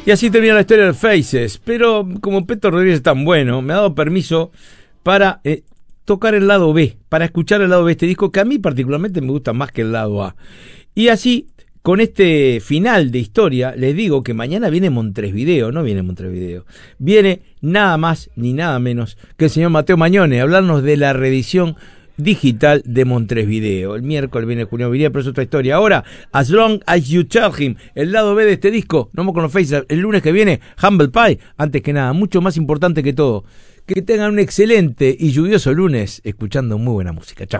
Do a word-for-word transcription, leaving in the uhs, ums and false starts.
Y así termina la historia de Faces. Pero como Peto Rodríguez es tan bueno, me ha dado permiso para eh, tocar el lado B, para escuchar el lado B de este disco, que a mí particularmente me gusta más que el lado A. Y así, con este final de historia, les digo que mañana viene Montevideo, no viene Montevideo, viene nada más ni nada menos que el señor Mateo Mañone a hablarnos de la reedición digital de Montevideo. El miércoles viene Julio Viría, pero es otra historia. Ahora, As Long As You Tell Him, el lado B de este disco, no vamos con los faces, el lunes que viene, Humble Pie. Antes que nada, mucho más importante que todo, que tengan un excelente y lluvioso lunes escuchando muy buena música. Chao.